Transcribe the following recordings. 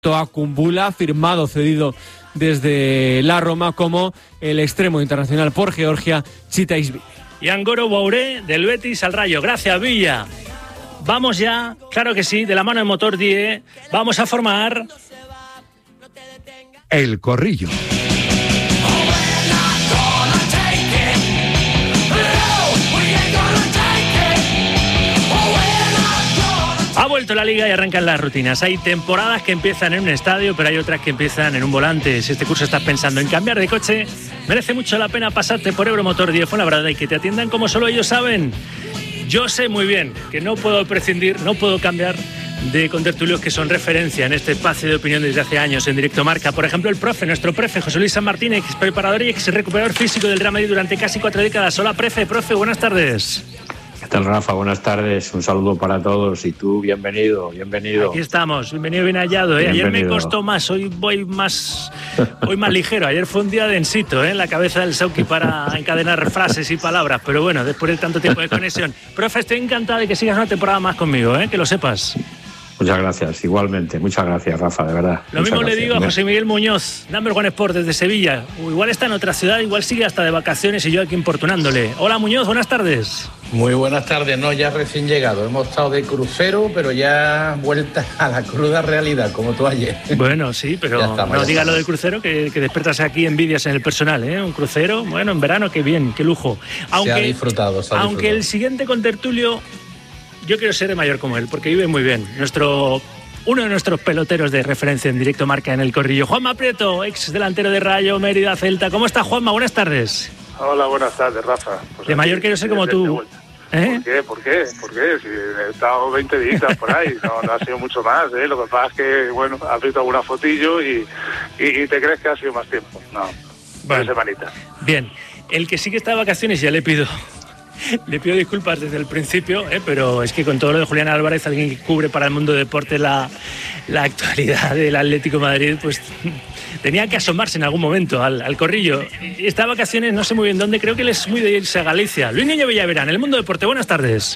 a Kumbula, firmado, cedido desde la Roma como el extremo internacional por Georgia, Tzitziki. Y Angoro Bouré del Betis al Rayo. Gracias, Villa. Vamos ya, claro que sí, de la mano de Motor 10, vamos a formar El Corrillo. Ha vuelto la Liga y arrancan las rutinas. Hay temporadas que empiezan en un estadio, pero hay otras que empiezan en un volante. Si este curso estás pensando en cambiar de coche, merece mucho la pena pasarte por Euromotor 10 Fuenlabrada y que te atiendan como solo ellos saben. Yo sé muy bien que no puedo prescindir, no puedo cambiar de contertulios que son referencia en este espacio de opinión desde hace años en Directo Marca. Por ejemplo, nuestro profe, José Luis San Martín, ex preparador y ex recuperador físico del Real Madrid durante casi 4 décadas. Hola, profe, buenas tardes. ¿Qué tal, Rafa? Buenas tardes, un saludo para todos y tú, bienvenido. Aquí estamos, bienvenido, bien hallado. Ayer me costó más, hoy voy más ligero. Ayer fue un día densito, en la cabeza del Sauki para encadenar frases y palabras, pero bueno, después de tanto tiempo de conexión. Profe, estoy encantado de que sigas una temporada más conmigo, que lo sepas. Muchas gracias, igualmente. Muchas gracias, Rafa, de verdad. Lo mismo le digo a José Miguel Muñoz, Number One Sport desde Sevilla. Igual está en otra ciudad, igual sigue hasta de vacaciones y yo aquí importunándole. Hola, Muñoz, buenas tardes. Muy buenas tardes, ya recién llegado. Hemos estado de crucero, pero ya vuelta a la cruda realidad, como tú ayer. Bueno, sí, pero no digas lo del crucero, que despertas aquí envidias en el personal, Un crucero, bueno, en verano, qué bien, qué lujo. Se ha disfrutado. Aunque el siguiente contertulio, yo quiero ser de mayor como él, porque vive muy bien. Uno de nuestros peloteros de referencia en Directo Marca en El Corrillo, Juanma Prieto, ex delantero de Rayo, Mérida, Celta. ¿Cómo está, Juanma? Buenas tardes. Hola, buenas tardes, Rafa. Pues de mayor quiero ser como tú. ¿Por qué? Si he estado 20 días por ahí, no ha sido mucho más, Lo que pasa es que, bueno, has visto alguna fotillo y te crees que ha sido más tiempo. No, bueno, semanita. Bien, el que sí que está de vacaciones ya le pido disculpas desde el principio, pero es que con todo lo de Julián Álvarez, alguien que cubre para el mundo del deporte la actualidad del Atlético de Madrid, pues tenía que asomarse en algún momento al Corrillo. Está de vacaciones, no sé muy bien dónde, creo que él es muy de irse a Galicia. Luis Niño Villaverán, el mundo del deporte, buenas tardes.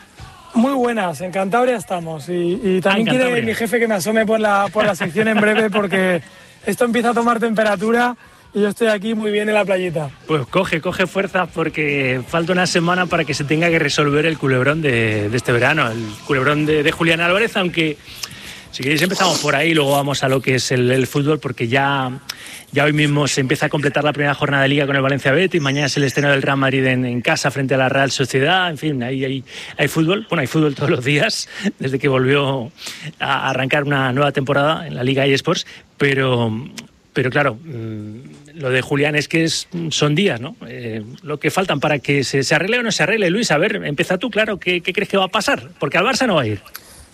Muy buenas, en Cantabria estamos y también quiere mi jefe que me asome por la sección en breve porque esto empieza a tomar temperatura. Y yo estoy aquí muy bien en la playita. Pues coge fuerza porque falta una semana para que se tenga que resolver el culebrón de este verano, el culebrón de Julián Álvarez, aunque si queréis empezamos por ahí, luego vamos a lo que es el fútbol, porque ya hoy mismo se empieza a completar la primera jornada de Liga con el Valencia Betis, mañana es el estreno del Real Madrid en casa frente a la Real Sociedad, en fin, hay fútbol, hay fútbol todos los días, desde que volvió a arrancar una nueva temporada en la Liga eSports, pero claro, lo de Julián es que son días, ¿no? Lo que faltan para que se arregle o no se arregle. Luis, a ver, empieza tú, claro, ¿qué crees que va a pasar? Porque al Barça no va a ir.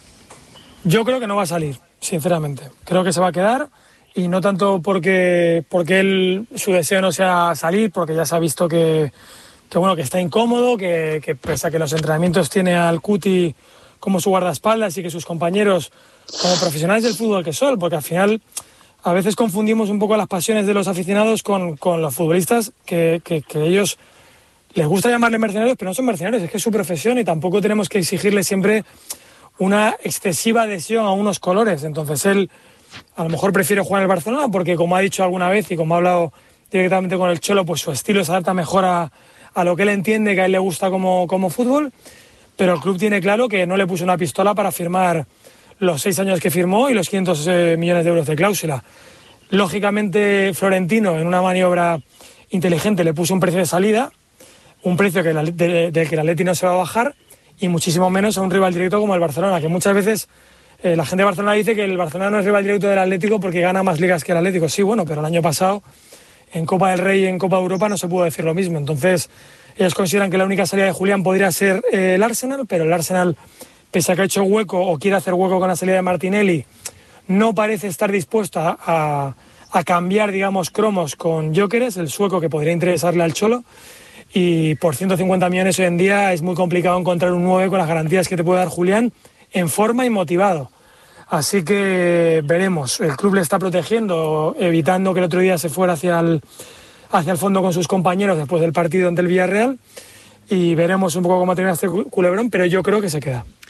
Yo creo que no va a salir, sinceramente. Creo que se va a quedar y no tanto porque su deseo no sea salir, porque ya se ha visto que está incómodo, que pese a que los entrenamientos tiene al Cuti como su guardaespaldas y que sus compañeros como profesionales del fútbol que son, porque al final a veces confundimos un poco las pasiones de los aficionados con los futbolistas, que ellos les gusta llamarle mercenarios, pero no son mercenarios, es que es su profesión y tampoco tenemos que exigirle siempre una excesiva adhesión a unos colores. Entonces él a lo mejor prefiere jugar en el Barcelona porque, como ha dicho alguna vez y como ha hablado directamente con el Cholo, pues su estilo se adapta mejor a lo que él entiende que a él le gusta como fútbol, pero el club tiene claro que no le puso una pistola para firmar los 6 años que firmó y los 500 millones de euros de cláusula. Lógicamente, Florentino, en una maniobra inteligente, le puso un precio de salida, un precio del que el Atleti no se va a bajar, y muchísimo menos a un rival directo como el Barcelona, que muchas veces la gente de Barcelona dice que el Barcelona no es rival directo del Atlético porque gana más ligas que el Atlético. Sí, bueno, pero el año pasado, en Copa del Rey y en Copa de Europa, no se pudo decir lo mismo. Entonces, ellos consideran que la única salida de Julián podría ser el Arsenal, pero el Arsenal, pese a que ha hecho hueco o quiere hacer hueco con la salida de Martinelli, no parece estar dispuesto a cambiar, digamos, cromos con Gyökeres, el sueco, que podría interesarle al Cholo. Y por 150 millones hoy en día es muy complicado encontrar un 9 con las garantías que te puede dar Julián en forma y motivado. Así que veremos. El club le está protegiendo, evitando que el otro día se fuera hacia el fondo con sus compañeros después del partido ante el Villarreal. Y veremos un poco cómo termina este culebrón, pero yo creo que se queda.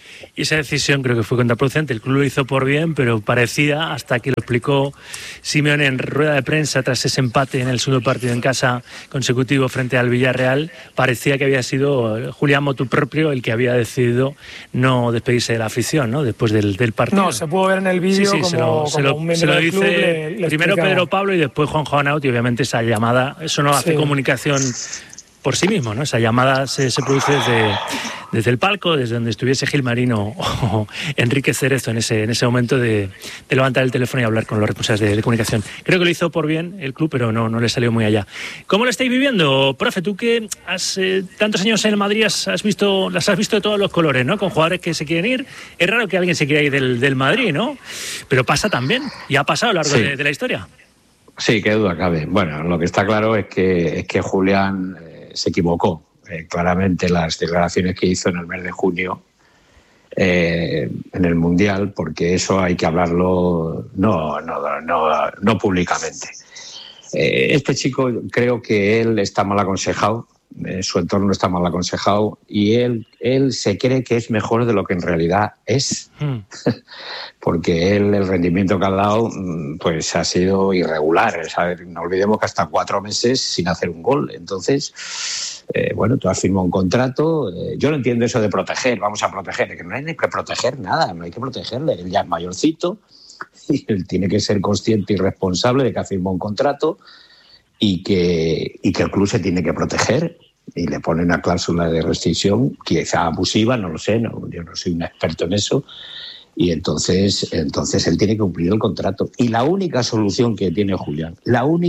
y esa decisión creo que fue contraproducente. El club lo hizo por bien, pero parecía, hasta que lo explicó Simeone en rueda de prensa tras ese empate en el segundo partido en casa consecutivo frente al Villarreal, parecía que había sido Julián motu proprio el que había decidido no despedirse de la afición, ¿no? Después del partido. No, se pudo ver en el vídeo como un miembro del club le primero explicaba. Pedro Pablo y después Juanjo Anaut, y obviamente esa llamada, eso no hace comunicación por sí mismo, ¿no? Esa llamada se produce desde el palco, desde donde estuviese Gilmarín o Enrique Cerezo en ese momento de levantar el teléfono y hablar con los responsables de comunicación. Creo que lo hizo por bien el club, pero no le salió muy allá. ¿Cómo lo estáis viviendo, profe? Tú que has tantos años en el Madrid, las has visto de todos los colores, ¿no? Con jugadores que se quieren ir. Es raro que alguien se quiera ir del Madrid, ¿no? Pero pasa también, y ha pasado a lo largo de la historia. Sí, qué duda cabe. Bueno, lo que está claro es que Julián se equivocó. Claramente las declaraciones que hizo en el mes de junio en el Mundial, porque eso hay que hablarlo no públicamente. Este chico, creo que él está mal aconsejado, su entorno está mal aconsejado, y él se cree que es mejor de lo que en realidad es. Porque el rendimiento que ha dado pues ha sido irregular. No olvidemos que hasta 4 meses sin hacer un gol. Entonces, tú has firmado un contrato. Yo no entiendo eso de proteger, vamos a proteger, que no hay ni que proteger nada, no hay que protegerle. Él ya es mayorcito y él tiene que ser consciente y responsable de que ha firmado un contrato y que el club se tiene que proteger. Y le ponen una cláusula de rescisión, quizá abusiva, no lo sé, yo no soy un experto en eso. Y entonces él tiene que cumplir el contrato. Y la única solución que tiene Julián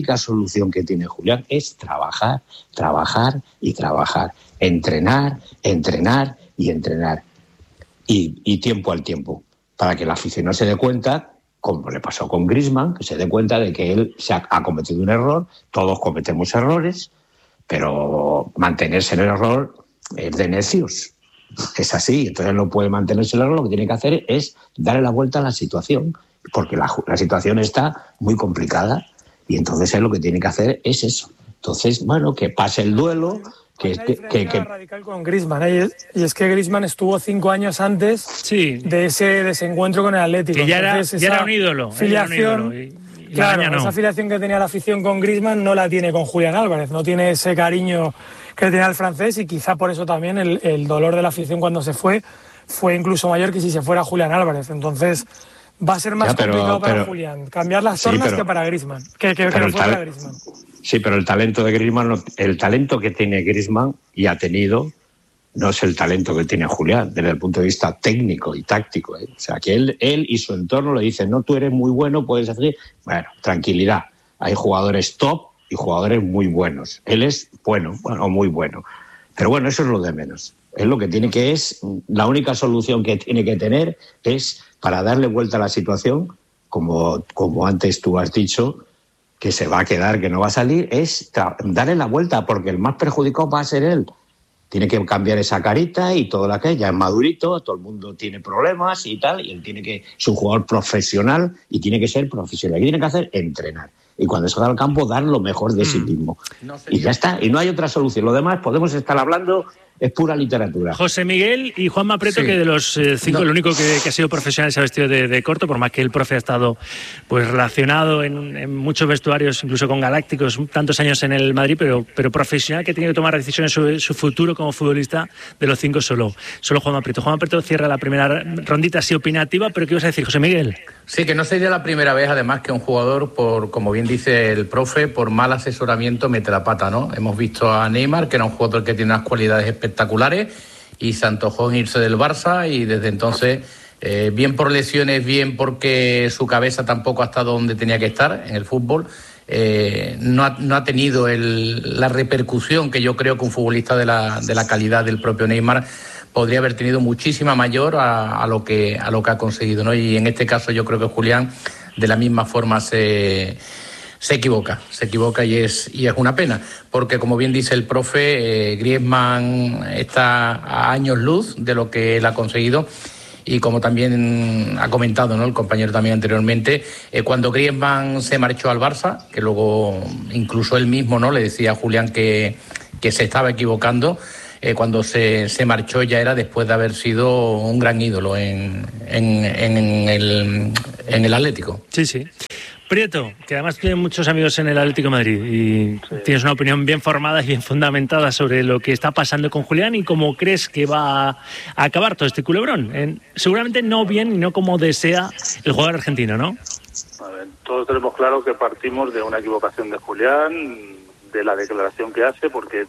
es trabajar, trabajar y trabajar. Entrenar y entrenar. Y tiempo al tiempo. Para que el aficionado se dé cuenta, como le pasó con Griezmann, que se dé cuenta de que él ha cometido un error. Todos cometemos errores, pero mantenerse en el error es de necios. Es así, entonces no puede mantenerse el error, lo que tiene que hacer es darle la vuelta a la situación, porque la situación está muy complicada y entonces él lo que tiene que hacer es eso. Entonces, que pase el duelo. Hay una diferencia radical con Griezmann, y es que Griezmann estuvo 5 años antes de ese desencuentro con el Atlético. Que ya era un ídolo. Filiación, esa filiación que tenía la afición con Griezmann no la tiene con Julián Álvarez, no tiene ese cariño que tenía el francés, y quizá por eso también el dolor de la afición cuando se fue incluso mayor que si se fuera Julián Álvarez. Entonces va a ser más complicado para Julián cambiar las tornas que para Griezmann, que no fue para Griezmann. Sí, pero el talento de Griezmann, el talento que tiene Griezmann y ha tenido, no es el talento que tiene Julián desde el punto de vista técnico y táctico. O sea, que él y su entorno le dicen, no, tú eres muy bueno, puedes hacer. Bueno, tranquilidad. Hay jugadores top y jugadores muy buenos. Él es bueno, muy bueno. Pero bueno, eso es lo de menos. Él lo que tiene que la única solución que tiene que tener es, para darle vuelta a la situación, como antes tú has dicho, que se va a quedar, que no va a salir, es darle la vuelta, porque el más perjudicado va a ser él. Tiene que cambiar esa carita y todo lo que ya es madurito, todo el mundo tiene problemas y tal, y él es un jugador profesional y tiene que ser profesional. ¿Qué tiene que hacer? Entrenar. Y cuando salga al campo, dar lo mejor de sí mismo. Y ya está, y no hay otra solución. Lo demás podemos estar hablando, es pura literatura. José Miguel y Juanma Preto, que de los 5, el único que ha sido profesional se ha vestido de corto, por más que el profe ha estado pues relacionado en muchos vestuarios, incluso con Galácticos, tantos años en el Madrid, pero profesional, que tiene que tomar decisiones sobre su futuro como futbolista. De los 5 solo Juanma Preto. Juanma Preto cierra la primera rondita así opinativa, pero ¿qué ibas a decir, José Miguel? Sí, que no sería la primera vez, además, que un jugador, como bien dice el profe, por mal asesoramiento mete la pata, ¿no? Hemos visto a Neymar, que era un jugador que tiene unas cualidades espectaculares, y se antojó en irse del Barça, y desde entonces, bien por lesiones, bien porque su cabeza tampoco ha estado donde tenía que estar en el fútbol, no ha tenido la repercusión que yo creo que un futbolista de la calidad del propio Neymar podría haber tenido muchísima mayor a lo que ha conseguido, ¿no? Y en este caso yo creo que Julián de la misma forma se equivoca y es una pena, porque como bien dice el profe, Griezmann está a años luz de lo que él ha conseguido. Y como también ha comentado, ¿no?, el compañero también anteriormente, cuando Griezmann se marchó al Barça, que luego incluso él mismo, ¿no?, le decía a Julián que se estaba equivocando, cuando se marchó ya era después de haber sido un gran ídolo en el Atlético. Sí. Prieto, que además tiene muchos amigos en el Atlético de Madrid y tienes una opinión bien formada y bien fundamentada sobre lo que está pasando con Julián y cómo crees que va a acabar todo este culebrón. Seguramente no bien y no como desea el jugador argentino, ¿no? A ver, todos tenemos claro que partimos de una equivocación de Julián, de la declaración que hace, porque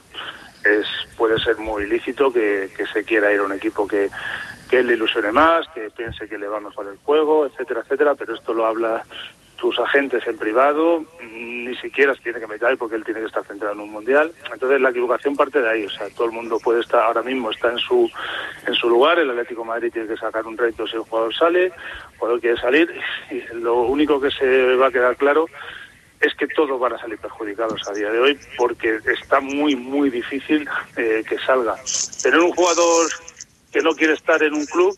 puede ser muy lícito que se quiera ir a un equipo que él le ilusione más, que piense que le va a mejorar el juego, etcétera, etcétera, pero esto lo habla tus agentes en privado, ni siquiera se tiene que meter porque él tiene que estar centrado en un mundial. Entonces la equivocación parte de ahí, o sea, todo el mundo puede estar, ahora mismo está en su lugar, el Atlético de Madrid tiene que sacar un reto si el jugador sale, el jugador quiere salir, y lo único que se va a quedar claro es que todos van a salir perjudicados a día de hoy, porque está muy, muy difícil que salga. Tener un jugador que no quiere estar en un club,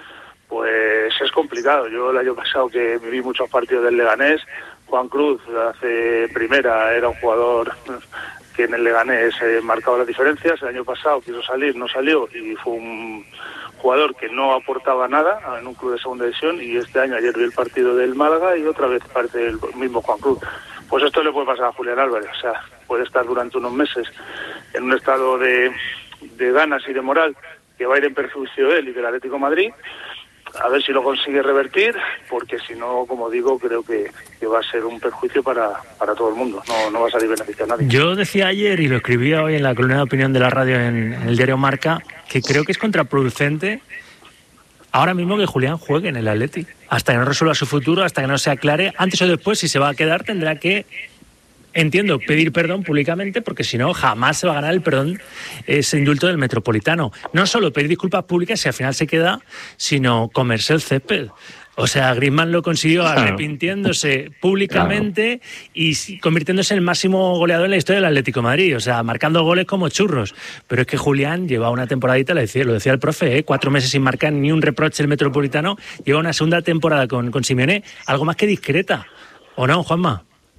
pues es complicado. Yo el año pasado que viví muchos partidos del Leganés, Juan Cruz hace primera, era un jugador que en el Leganés marcaba las diferencias. El año pasado quiso salir, no salió y fue un jugador que no aportaba nada en un club de segunda división, y este año, ayer vi el partido del Málaga y otra vez parte el mismo Juan Cruz. Pues esto le puede pasar a Julián Álvarez, o sea, puede estar durante unos meses en un estado de ganas y de moral que va a ir en perjuicio de él y del Atlético de Madrid. A ver si lo consigue revertir, porque si no, como digo, creo que va a ser un perjuicio para todo el mundo. No va a salir beneficio a nadie. Yo decía ayer, y lo escribía hoy en la columna de opinión de la radio en el diario Marca, que creo que es contraproducente ahora mismo que Julián juegue en el Atleti. Hasta que no resuelva su futuro, hasta que no se aclare, antes o después, si se va a quedar, tendrá que, entiendo, pedir perdón públicamente, porque si no, jamás se va a ganar el perdón, ese indulto del Metropolitano. No solo pedir disculpas públicas si al final se queda, sino comerse el césped. O sea, Griezmann lo consiguió arrepintiéndose públicamente y convirtiéndose en el máximo goleador en la historia del Atlético de Madrid. O sea, marcando goles como churros. Pero es que Julián lleva una temporadita, lo decía el profe, 4 meses sin marcar ni un reproche el Metropolitano. Lleva una segunda temporada con Simeone, algo más que discreta. ¿O no, Juanma?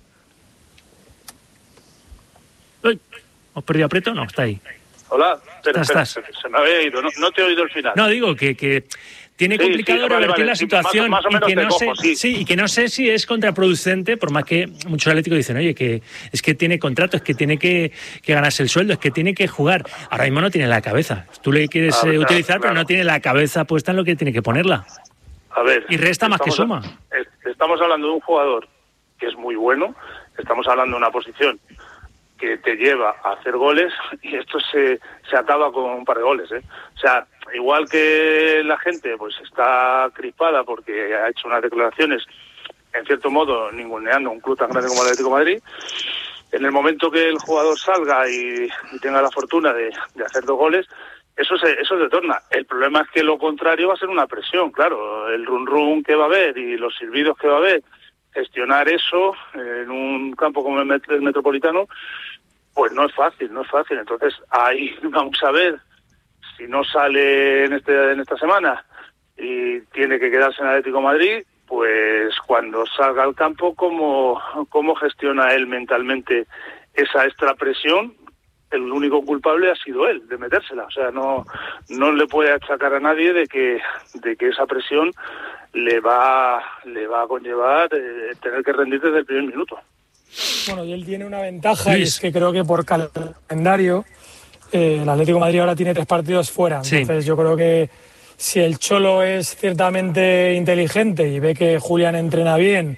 ¿Hemos perdido a Prieto? No, está ahí. Hola, ¿Estás? Se me había ido, no te he oído el final. No, digo que tiene complicado revertir la situación, más o menos y que no sé si es contraproducente, por más que muchos atléticos dicen, oye, que es que tiene contrato, es que tiene que ganarse el sueldo, es que tiene que jugar. Ahora mismo no tiene la cabeza. Tú le quieres utilizar, pero no tiene la cabeza puesta en lo que tiene que ponerla. A ver, y resta más que suma. Estamos hablando de un jugador que es muy bueno, estamos hablando de una posición que te lleva a hacer goles, y esto se acaba con un par de goles, O sea, igual que la gente pues está crispada porque ha hecho unas declaraciones, en cierto modo, ninguneando un club tan grande como el Atlético de Madrid, en el momento que el jugador salga y tenga la fortuna de hacer 2 goles, eso se torna. El problema es que lo contrario va a ser una presión, claro, el run que va a haber y los silbidos que va a haber, gestionar eso en un campo como el Metropolitano, pues no es fácil. Entonces ahí vamos a ver si no sale en esta semana y tiene que quedarse en Atlético de Madrid, pues cuando salga al campo, cómo gestiona él mentalmente esa extra presión. El único culpable ha sido él de metérsela, o sea, no le puede achacar a nadie de que esa presión le va a conllevar tener que rendir desde el primer minuto. Bueno, y él tiene una ventaja, y es que creo que por calendario el Atlético de Madrid ahora tiene 3 partidos fuera. Entonces yo creo que si el Cholo es ciertamente inteligente y ve que Julián entrena bien,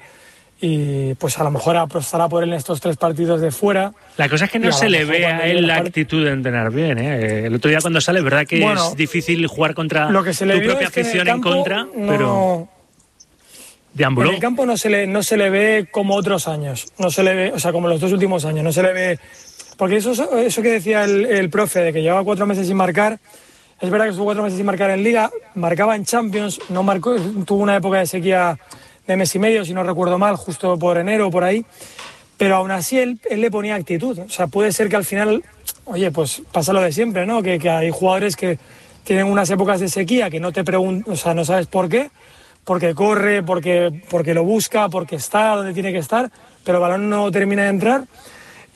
y pues a lo mejor apostará por él en estos 3 partidos de fuera. La cosa es que no se le ve a él la actitud de entrenar bien, El otro día cuando sale, verdad que es difícil jugar contra lo que se le tu propia afición en contra, pero deambuló. En el campo no se le ve como otros años, no se le ve, o sea, como los 2 últimos años, no se le ve, porque eso que decía el profe, de que llevaba 4 meses sin marcar, es verdad que estuvo 4 meses sin marcar en Liga, marcaba en Champions, no marcó, tuvo una época de sequía de mes y medio, si no recuerdo mal, justo por enero o por ahí, pero aún así él le ponía actitud. O sea, puede ser que al final, oye, pues pasa lo de siempre, ¿no? Que hay jugadores que tienen unas épocas de sequía que no te preguntan, o sea, no sabes por qué, porque corre, porque lo busca, porque está donde tiene que estar, pero el balón no termina de entrar.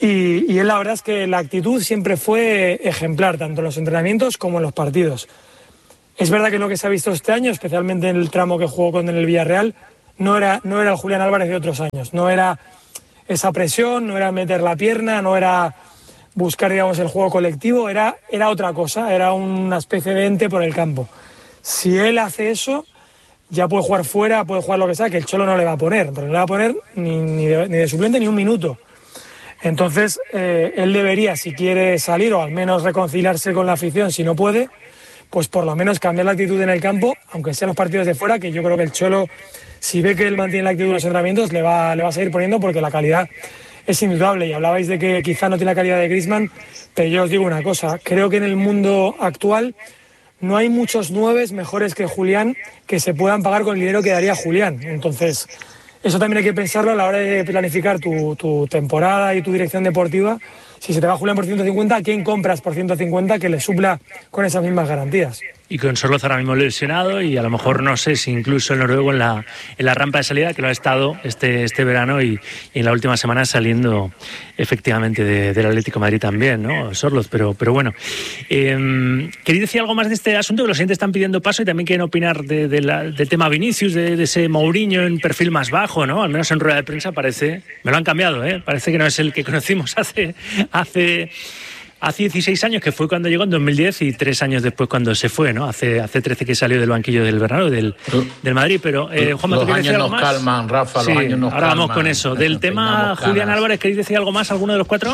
Y él, la verdad es que la actitud siempre fue ejemplar, tanto en los entrenamientos como en los partidos. Es verdad que lo que se ha visto este año, especialmente en el tramo que jugó con el Villarreal, no era el Julián Álvarez de otros años. No era esa presión, no era meter la pierna, no era buscar, digamos, el juego colectivo, era otra cosa, era una especie de ente por el campo. Si él hace eso, ya puede jugar fuera, puede jugar lo que sea, que el Cholo no le va a poner, pero no le va a poner ni de suplente ni un minuto. Entonces, él debería, si quiere salir o al menos reconciliarse con la afición, si no puede, pues por lo menos cambiar la actitud en el campo, aunque sean los partidos de fuera, que yo creo que el Cholo, si ve que él mantiene la actitud en los entrenamientos, le va a seguir poniendo, porque la calidad es indudable. Y hablabais de que quizá no tiene la calidad de Griezmann, pero yo os digo una cosa, creo que en el mundo actual no hay muchos 9 mejores que Julián que se puedan pagar con el dinero que daría Julián. Entonces, eso también hay que pensarlo a la hora de planificar tu temporada y tu dirección deportiva. Si se te va Julián por 150, ¿a quién compras por 150 que le supla con esas mismas garantías? Y con Sorloz ahora mismo lesionado, y a lo mejor no sé si incluso el noruego en la rampa de salida, que lo ha estado este verano y en la última semana saliendo efectivamente del Atlético de Madrid también, ¿no? Sorloz, pero bueno. ¿Queréis decir algo más de este asunto? Que los siguientes están pidiendo paso y también quieren opinar del tema Vinicius, de ese Mourinho en perfil más bajo, ¿no? Al menos en rueda de prensa parece, me lo han cambiado, parece que no es el que conocimos hace 16 años, que fue cuando llegó en 2010, y 3 años después cuando se fue, ¿no? Hace 13 que salió del banquillo del Bernabéu, del Madrid. Pero, Juanma, ¿tú quieres decir algo más? Los años nos calman, Rafa, sí, los años nos ahora calman. vamos con eso. Del tema Julián Álvarez, ¿queréis decir algo más, alguno de los 4?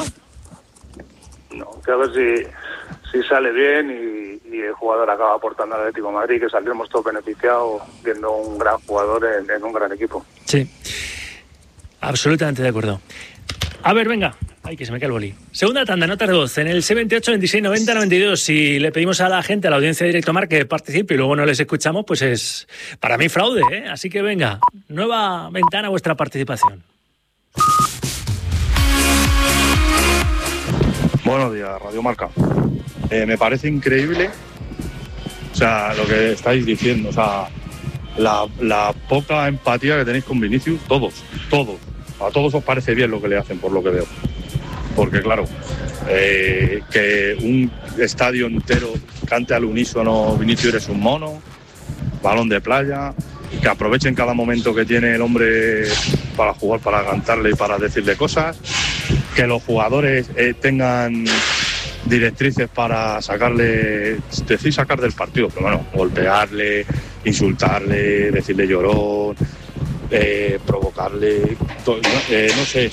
No, que a ver si sale bien y el jugador acaba aportando al Atlético de Madrid, que saldremos todos beneficiados viendo un gran jugador en un gran equipo. Sí, absolutamente de acuerdo. A ver, venga. Ay, que se me cae el boli. Segunda tanda, notas de voz, en el 628 26 90 92. Si le pedimos a la gente, a la audiencia de Directo Marca, que participe y luego no les escuchamos, pues es para mí fraude, ¿eh? Así que venga, nueva ventana a vuestra participación. Buenos días, Radio Marca. Me parece increíble, o sea, lo que estáis diciendo, o sea, la poca empatía que tenéis con Vinicius, todos. A todos os parece bien lo que le hacen, por lo que veo. Porque claro, que un estadio entero cante al unísono Vinicius eres un mono, balón de playa, y que aprovechen cada momento que tiene el hombre para jugar, para cantarle y para decirle cosas, que los jugadores tengan directrices para sacar del partido, pero bueno, golpearle, insultarle, decirle llorón, provocarle, no sé.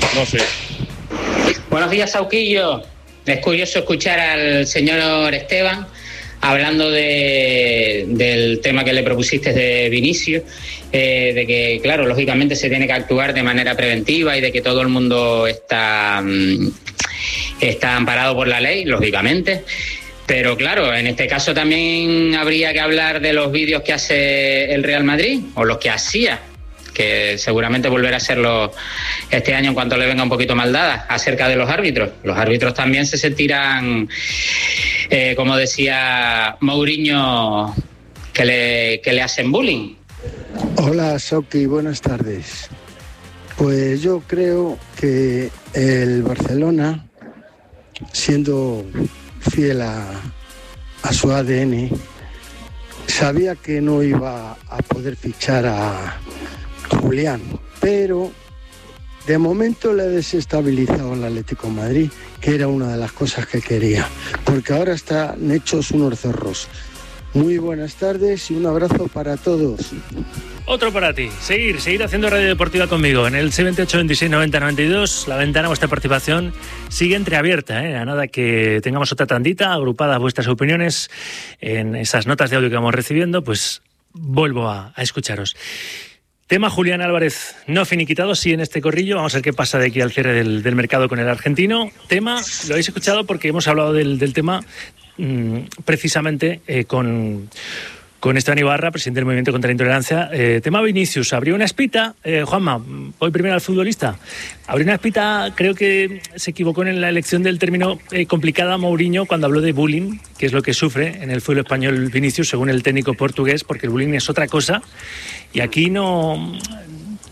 Buenos días, Sauquillo. Es curioso escuchar al señor Esteban hablando del tema que le propusiste de Vinicius, de que, claro, lógicamente se tiene que actuar de manera preventiva y de que todo el mundo está amparado por la ley, lógicamente. Pero claro, en este caso también habría que hablar de los vídeos que hace el Real Madrid, o los que hacía, que seguramente volverá a hacerlo este año en cuanto le venga un poquito mal dada, acerca de los árbitros. Los árbitros también se sentirán, como decía Mourinho, que le hacen bullying. Hola, Soki, buenas tardes. Pues yo creo que el Barcelona, siendo fiel a su ADN, sabía que no iba a poder fichar a Julián, pero de momento le ha desestabilizado al Atlético de Madrid, que era una de las cosas que quería, porque ahora están hechos unos zorros. Muy buenas tardes y un abrazo para todos. Otro para ti. Seguir haciendo radio deportiva conmigo en el 628 26 90 92. La ventana a vuestra participación sigue entreabierta, A nada que tengamos otra tandita, agrupadas vuestras opiniones en esas notas de audio que vamos recibiendo, pues vuelvo a escucharos. Tema Julián Álvarez no finiquitado, sí, en este corrillo. Vamos a ver qué pasa de aquí al cierre del mercado con el argentino. Tema, lo habéis escuchado porque hemos hablado del tema precisamente con Esteban Ibarra, presidente del Movimiento contra la Intolerancia. Tema Vinicius, abrió una espita. Juanma, voy primero al futbolista. Abrió una espita, creo que se equivocó en la elección del término complicada Mourinho cuando habló de bullying, que es lo que sufre en el fútbol español Vinicius, según el técnico portugués, porque el bullying es otra cosa. Y aquí no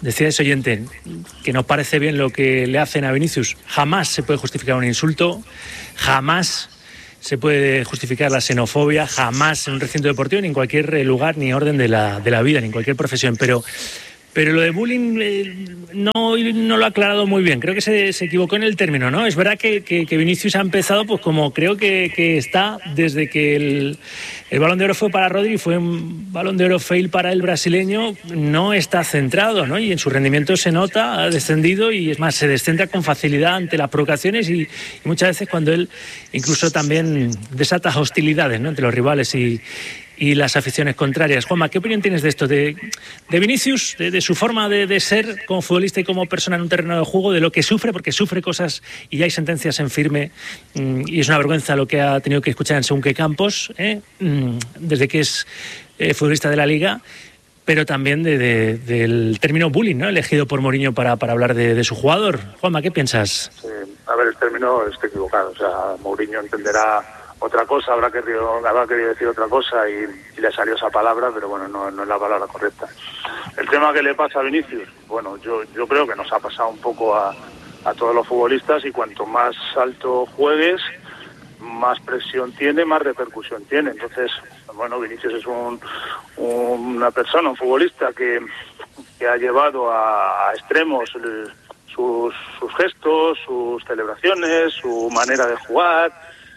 decía ese oyente que nos parece bien lo que le hacen a Vinicius. Jamás se puede justificar un insulto, jamás se puede justificar la xenofobia, jamás en un recinto deportivo, ni en cualquier lugar ni orden de la vida, ni en cualquier profesión. Pero lo de bullying no lo ha aclarado muy bien. Creo que se equivocó en el término, ¿no? Es verdad que Vinicius ha empezado, pues como creo que está desde que el Balón de Oro fue para Rodri, fue un Balón de Oro fail para el brasileño, no está centrado, ¿no? Y en su rendimiento se nota, ha descendido y es más, se descentra con facilidad ante las provocaciones y muchas veces cuando él incluso también desata hostilidades, ¿no? Entre los rivales y las aficiones contrarias. Juanma, ¿qué opinión tienes de esto? De Vinicius, de su forma de ser como futbolista y como persona en un terreno de juego, de lo que sufre, porque sufre cosas y ya hay sentencias en firme, y es una vergüenza lo que ha tenido que escuchar en según qué campos, desde que es futbolista de la Liga, pero también del término bullying, ¿no? Elegido por Mourinho para hablar de su jugador. Juanma, ¿qué piensas? A ver, el término está equivocado. O sea, Mourinho entenderá otra cosa, habrá querido decir otra cosa y le salió esa palabra, pero bueno, no es la palabra correcta. El tema que le pasa a Vinicius, bueno, yo creo que nos ha pasado un poco a todos los futbolistas, y cuanto más alto juegues, más presión tiene, más repercusión tiene. Entonces, bueno, Vinicius es una persona, un futbolista que ha llevado a extremos sus gestos, sus celebraciones, su manera de jugar,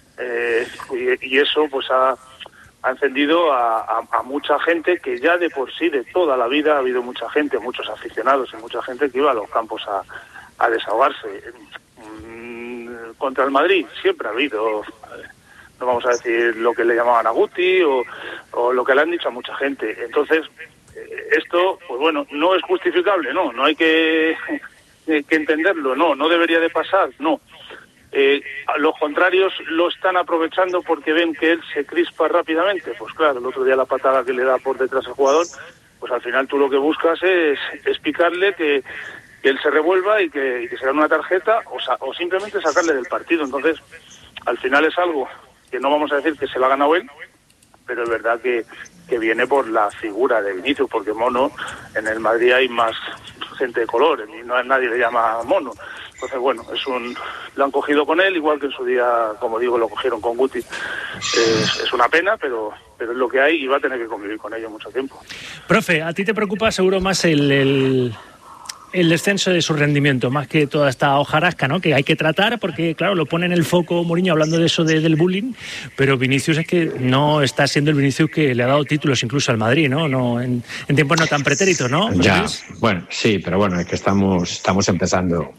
y eso pues ha encendido a mucha gente que ya de por sí, de toda la vida, ha habido mucha gente, muchos aficionados y mucha gente que iba a los campos a desahogarse. Contra el Madrid siempre ha habido, no vamos a decir lo que le llamaban a Guti o lo que le han dicho a mucha gente. Entonces, esto, pues bueno, no es justificable, no hay que entenderlo, no debería de pasar, no. Los contrarios lo están aprovechando porque ven que él se crispa rápidamente. Pues claro, el otro día la patada que le da por detrás al jugador, pues al final tú lo que buscas es picarle, que él se revuelva y que se gane una tarjeta o simplemente sacarle del partido. Entonces, al final es algo que no vamos a decir que se lo ha ganado él, pero es verdad que viene por la figura de Vinicius, porque mono, en el Madrid hay más gente de color, y nadie le llama mono. Entonces, bueno, lo han cogido con él, igual que en su día, como digo, lo cogieron con Guti. Es una pena, pero es lo que hay y va a tener que convivir con ello mucho tiempo. Profe, ¿a ti te preocupa seguro más el descenso de su rendimiento, más que toda esta hojarasca, ¿no? Que hay que tratar porque, claro, lo pone en el foco Mourinho hablando de eso del bullying, pero Vinicius es que no está siendo el Vinicius que le ha dado títulos incluso al Madrid, ¿no? En tiempos no tan pretéritos, ¿no? Ya, bueno, sí, pero bueno, es que estamos empezando.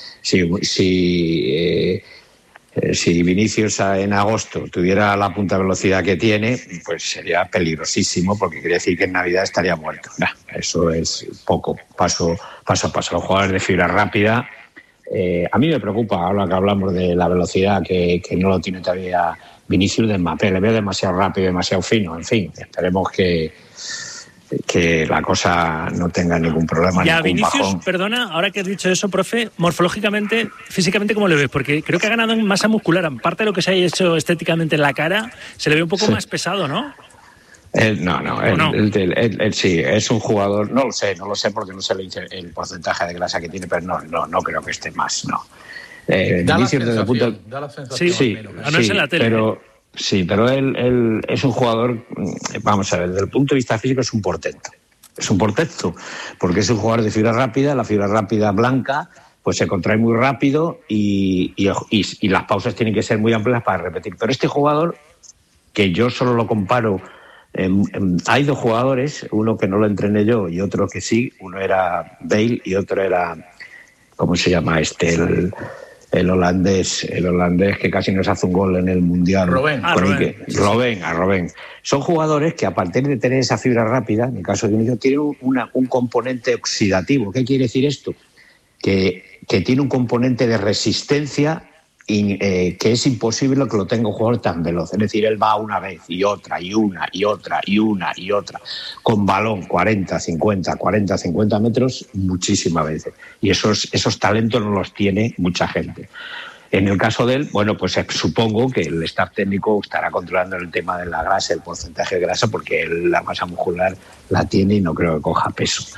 Si Vinicius en agosto tuviera la punta de velocidad que tiene, pues sería peligrosísimo, porque quiere decir que en Navidad estaría muerto. Eso es poco, paso a paso. Los jugadores de fibra rápida, a mí me preocupa, ahora que hablamos de la velocidad que no lo tiene todavía Vinicius, de Mbappé. Le veo demasiado rápido, demasiado fino. En fin, esperemos que la cosa no tenga ningún problema. Y a ningún Vinicius, bajón. perdona, ahora que has dicho eso, profe, morfológicamente, físicamente, ¿cómo le ves? Porque creo que ha ganado en masa muscular. Aparte de lo que se haya hecho estéticamente en la cara, se le ve un poco más pesado, ¿no? Él sí, es un jugador, no lo sé porque no sé el porcentaje de grasa que tiene, pero no creo que esté más, no. Da la sensación, sí, al menos en la tele. Pero él es un jugador, vamos a ver, desde el punto de vista físico es un portento. Es un portento, porque es un jugador de fibra rápida, la fibra rápida blanca, pues se contrae muy rápido y las pausas tienen que ser muy amplias para repetir. Pero este jugador, que yo solo lo comparo, hay dos jugadores, uno que no lo entrené yo y otro que sí, uno era Bale y otro era, ¿cómo se llama el holandés que casi nos hace un gol en el Mundial? Robben. Son jugadores que, a partir de tener esa fibra rápida, en el caso de Vinicius, tienen un componente oxidativo. ¿Qué quiere decir esto? Que tiene un componente de resistencia que es imposible que lo tenga un jugador tan veloz. Es decir, él va una vez y otra y una y otra y una y otra con balón 40, 50 metros muchísimas veces. Y esos talentos no los tiene mucha gente. En el caso de él, bueno, pues supongo que el staff técnico estará controlando el tema de la grasa, el porcentaje de grasa, porque él la masa muscular la tiene y no creo que coja peso.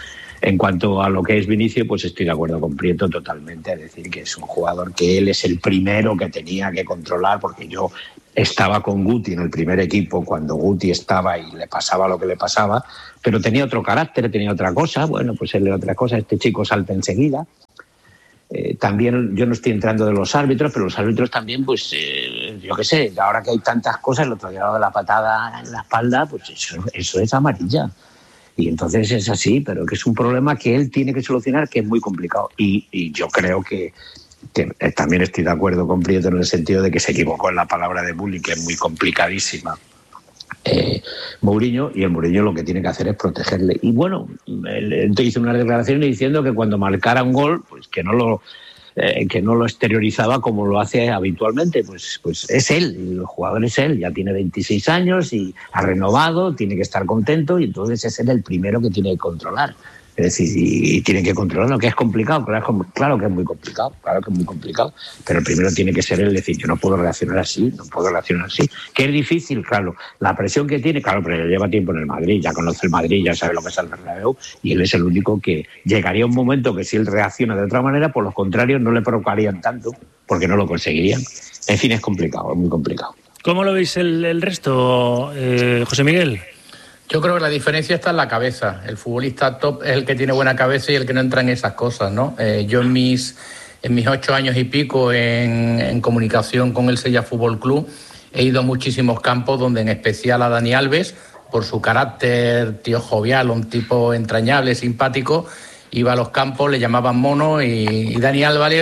En cuanto a lo que es Vinicius, pues estoy de acuerdo con Prieto totalmente, es decir, que es un jugador que él es el primero que tenía que controlar, porque yo estaba con Guti en el primer equipo cuando Guti estaba y le pasaba lo que le pasaba, pero tenía otro carácter, tenía otra cosa. Bueno, pues él otra cosa, este chico salta enseguida. También yo no estoy entrando de los árbitros, pero los árbitros también, pues yo qué sé, ahora que hay tantas cosas, el otro día de la patada en la espalda, pues eso es amarilla. Y entonces es así, pero que es un problema que él tiene que solucionar, que es muy complicado. Y yo creo que también estoy de acuerdo con Prieto en el sentido de que se equivocó en la palabra de bullying, que es muy complicadísima. Mourinho, y el Mourinho lo que tiene que hacer es protegerle. Y bueno, él hizo unas declaraciones diciendo que cuando marcara un gol, pues que no lo exteriorizaba como lo hace habitualmente. Pues es él, el jugador es él, ya tiene 26 años y ha renovado, tiene que estar contento, y entonces es él el primero que tiene que controlar. Es decir, y tiene que controlarlo, que es complicado, claro que es muy complicado, pero el primero tiene que ser él, decir, yo no puedo reaccionar así, que es difícil, claro, la presión que tiene, claro, pero él lleva tiempo en el Madrid, ya conoce el Madrid, ya sabe lo que es el Bernabéu, y él es el único que llegaría un momento que si él reacciona de otra manera, por los contrarios no le provocarían tanto, porque no lo conseguirían. En fin, es complicado, es muy complicado. ¿Cómo lo veis el resto, José Miguel? Yo creo que la diferencia está en la cabeza. El futbolista top es el que tiene buena cabeza y el que no entra en esas cosas, ¿no? Yo en mis 8 años y pico en comunicación con el Sevilla Fútbol Club he ido a muchísimos campos, donde en especial a Dani Alves, por su carácter, tío jovial, un tipo entrañable, simpático, iba a los campos, le llamaban mono, y Dani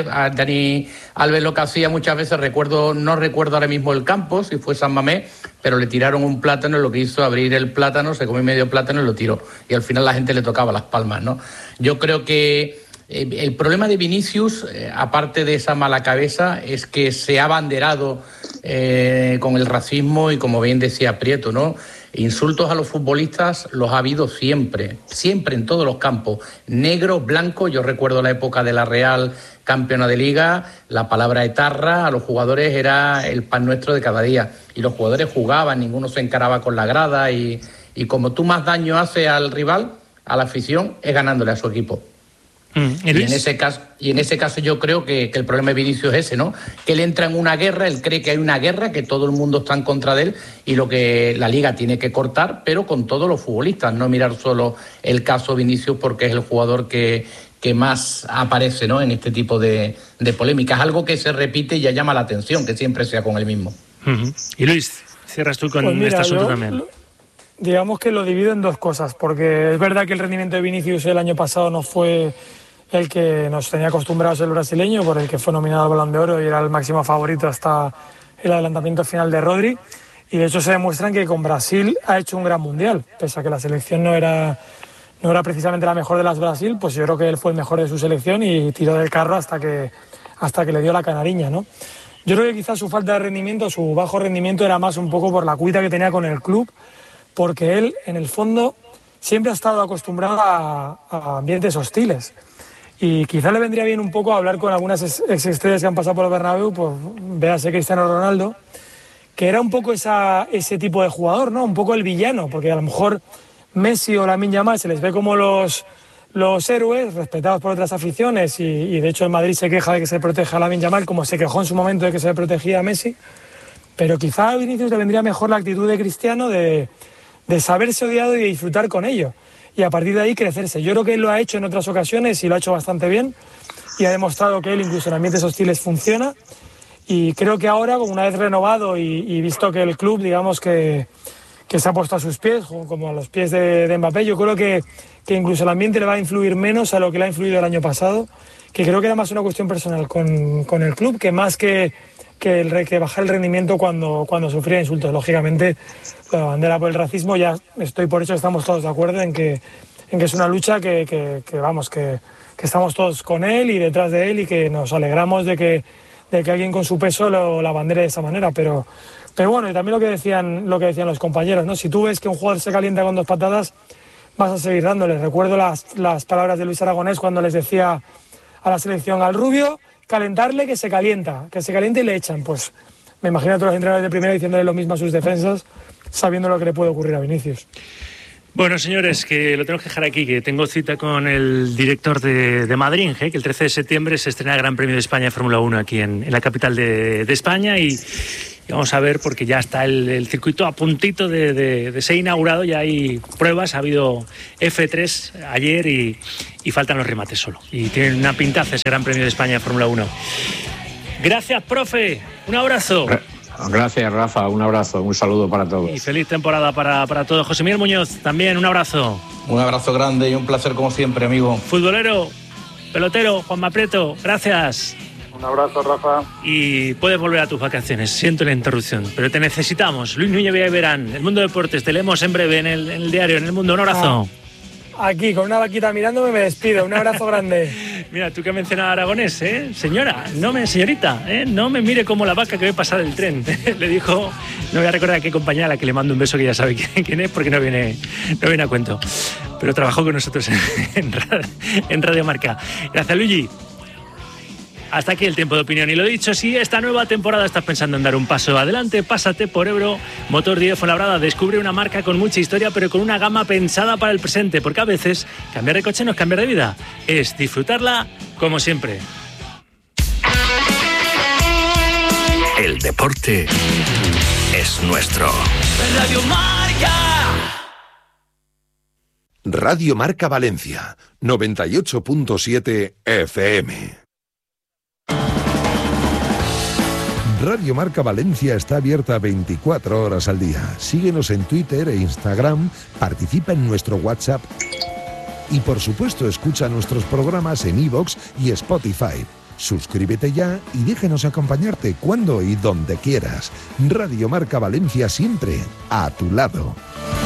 Alves lo que hacía muchas veces, no recuerdo ahora mismo el campo, si fue San Mamés, pero le tiraron un plátano y lo que hizo abrir el plátano, se comió medio plátano y lo tiró. Y al final la gente le tocaba las palmas, ¿no? Yo creo que el problema de Vinicius, aparte de esa mala cabeza, es que se ha abanderado con el racismo y, como bien decía Prieto, ¿no? Insultos a los futbolistas los ha habido siempre en todos los campos, negro, blanco. Yo recuerdo la época de la Real campeona de Liga, la palabra etarra a los jugadores era el pan nuestro de cada día, y los jugadores jugaban, ninguno se encaraba con la grada, y como tú más daño haces al rival, a la afición, es ganándole a su equipo. Y en ese caso yo creo que el problema de Vinicius es ese, ¿no? Que él entra en una guerra, él cree que hay una guerra, que todo el mundo está en contra de él, y lo que la Liga tiene que cortar, pero con todos los futbolistas, no mirar solo el caso Vinicius, porque es el jugador que más aparece, ¿no?, en este tipo de polémicas. Algo que se repite y ya llama la atención, que siempre sea con el mismo. Y Luis, cierras tú con este asunto también. Digamos que lo divido en dos cosas, porque es verdad que el rendimiento de Vinicius el año pasado no fue el que nos tenía acostumbrados el brasileño, por el que fue nominado al Balón de Oro y era el máximo favorito hasta el adelantamiento final de Rodri, y de hecho se demuestran que con Brasil ha hecho un gran mundial, pese a que la selección no era precisamente la mejor de las Brasil, pues yo creo que él fue el mejor de su selección y tiró del carro hasta que le dio la canariña, ¿no? Yo creo que quizás su falta de rendimiento, su bajo rendimiento, era más un poco por la cuita que tenía con el club, porque él, en el fondo, siempre ha estado acostumbrado a ambientes hostiles. Y quizá le vendría bien un poco hablar con algunas exestrellas que han pasado por el Bernabéu, pues véase Cristiano Ronaldo, que era un poco ese tipo de jugador, ¿no? Un poco el villano, porque a lo mejor Messi o Lamine Yamal se les ve como los héroes, respetados por otras aficiones, y de hecho el Madrid se queja de que se proteja a Lamine Yamal, como se quejó en su momento de que se le protegía a Messi, pero quizá a Vinicius le vendría mejor la actitud de Cristiano de saberse odiado y de disfrutar con ello, y a partir de ahí crecerse. Yo creo que él lo ha hecho en otras ocasiones y lo ha hecho bastante bien, y ha demostrado que él incluso en ambientes hostiles funciona, y creo que ahora, como una vez renovado y visto que el club, digamos que se ha puesto a sus pies, como a los pies de Mbappé, yo creo que incluso el ambiente le va a influir menos a lo que le ha influido el año pasado, que creo que era más una cuestión personal con el club, que más que bajar el rendimiento cuando sufría insultos. Lógicamente, la bandera por el racismo, ya estoy por hecho, estamos todos de acuerdo en que es una lucha que estamos todos con él y detrás de él, y que nos alegramos de que alguien con su peso la bandere de esa manera, pero bueno, y también lo que decían los compañeros, ¿no? Si tú ves que un jugador se calienta con 2 patadas, vas a seguir dándole. Recuerdo las palabras de Luis Aragonés cuando les decía a la selección, al Rubio, calentarle, que se calienta y le echan. Pues me imagino a todos los entrenadores de primera diciéndole lo mismo a sus defensas, sabiendo lo que le puede ocurrir a Vinicius. Bueno, señores, que lo tengo que dejar aquí, que tengo cita con el director de Madrid, que el 13 de septiembre se estrena el Gran Premio de España de Fórmula 1 aquí en la capital de España y vamos a ver, porque ya está el circuito a puntito de ser inaugurado, ya hay pruebas, ha habido F3 ayer y faltan los remates solo. Y tienen una pintaza ese Gran Premio de España de Fórmula 1. Gracias, profe, un abrazo. Gracias, Rafa, un abrazo, un saludo para todos. Y feliz temporada para todos. José Miguel Muñoz, también un abrazo. Un abrazo grande y un placer como siempre, amigo. Futbolero, pelotero, Juanma Prieto, gracias. Un abrazo, Rafa. Y puedes volver a tus vacaciones. Siento la interrupción, pero te necesitamos. Luis Núñez Villarán, El Mundo Deportes, te leemos en breve en el diario, en El Mundo. Un abrazo. Aquí, con una vaquita mirándome, me despido. Un abrazo grande. Mira, tú que has mencionado a Aragonés, señorita, no me mire como la vaca que ve pasar el tren. Le dijo, no voy a recordar a qué compañera, a la que le mando un beso, que ya sabe quién es, porque no viene a cuento. Pero trabajó con nosotros en Radio Marca. Gracias, Luigi. Hasta aquí el tiempo de opinión. Y lo dicho, si esta nueva temporada estás pensando en dar un paso adelante, pásate por Ebro Motor Díez Fuenlabrada. Descubre una marca con mucha historia, pero con una gama pensada para el presente, porque a veces cambiar de coche no es cambiar de vida, es disfrutarla como siempre. El deporte es nuestro. Radio Marca. Radio Marca Valencia, 98.7 FM. Radio Marca Valencia está abierta 24 horas al día. Síguenos en Twitter e Instagram, participa en nuestro WhatsApp y, por supuesto, escucha nuestros programas en iVoox y Spotify. Suscríbete ya y déjanos acompañarte cuando y donde quieras. Radio Marca Valencia, siempre a tu lado.